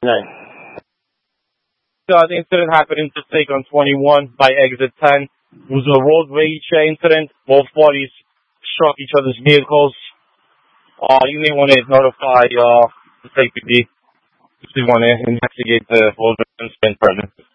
Nice. The incident happened in Interstate on 21 by exit 10. It was a road rage incident. Both parties struck each other's vehicles. You may want to notify the safety if you want to investigate the whole incident further.